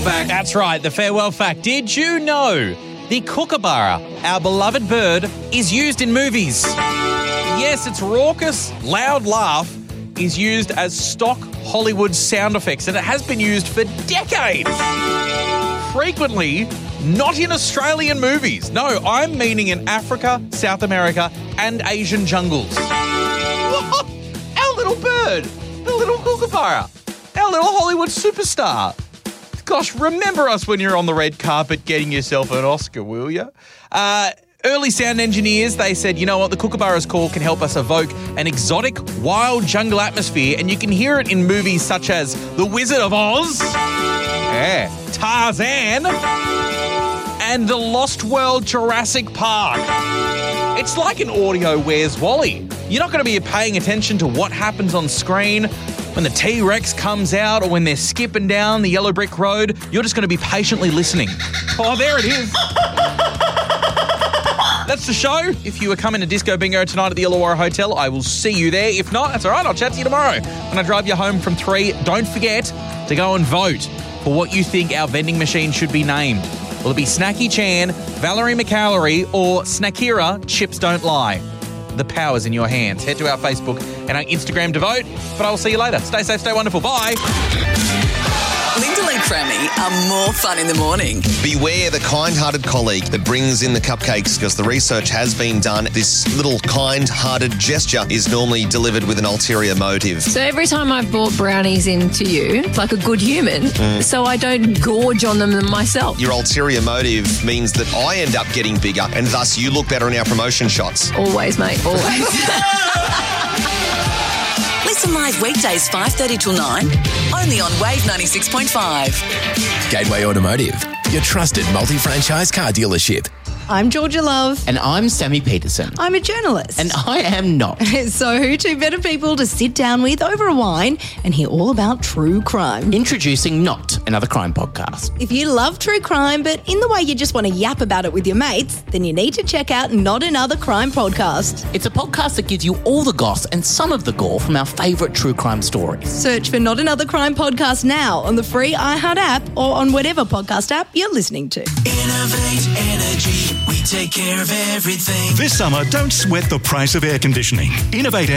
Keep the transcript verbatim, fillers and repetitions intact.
Fact. That's right, the farewell fact. Did you know the kookaburra, our beloved bird, is used in movies? Yes, its raucous, loud laugh is used as stock Hollywood sound effects, and it has been used for decades. Frequently, not in Australian movies. No, I'm meaning in Africa, South America, and Asian jungles. What? Our little bird, the little kookaburra, our little Hollywood superstar. Gosh, remember us when you're on the red carpet getting yourself an Oscar, will you? Uh, early sound engineers, they said, you know what, the kookaburra's call can help us evoke an exotic, wild jungle atmosphere, and you can hear it in movies such as The Wizard of Oz, yeah, Tarzan, and The Lost World Jurassic Park. It's like an audio Where's Wally. You're not going to be paying attention to what happens on screen when the T-Rex comes out or when they're skipping down the yellow brick road. You're just going to be patiently listening. Oh, there it is. That's the show. If you are coming to Disco Bingo tonight at the Illawarra Hotel, I will see you there. If not, that's all right. I'll chat to you tomorrow. When I drive you home from three, don't forget to go and vote for what you think our vending machine should be named. Will it be Snacky Chan, Valerie McCallery, or Snackira, Chips Don't Lie? The power's in your hands. Head to our Facebook and our Instagram to vote, but I will see you later. Stay safe, stay wonderful. Bye. Lyndall and Crammy are more fun in the morning. Beware the kind-hearted colleague that brings in the cupcakes, because the research has been done. This little kind-hearted gesture is normally delivered with an ulterior motive. So every time I've brought brownies into you, it's like a good human, mm. so I don't gorge on them myself. Your ulterior motive means that I end up getting bigger, and thus you look better in our promotion shots. Always, mate, always. Listen live weekdays five thirty till nine, only on Wave ninety-six point five. Gateway Automotive, your trusted multi-franchise car dealership. I'm Georgia Love. And I'm Sammy Peterson. I'm a journalist. And I am not. So who two better people to sit down with over a wine and hear all about true crime? Introducing Not Another Crime Podcast. If you love true crime, but in the way you just want to yap about it with your mates, then you need to check out Not Another Crime Podcast. It's a podcast that gives you all the goss and some of the gore from our favourite true crime stories. Search for Not Another Crime Podcast now on the free iHeart app or on whatever podcast app you're listening to. Innovate Energy. We take care of everything. This summer, don't sweat the price of air conditioning. Innovate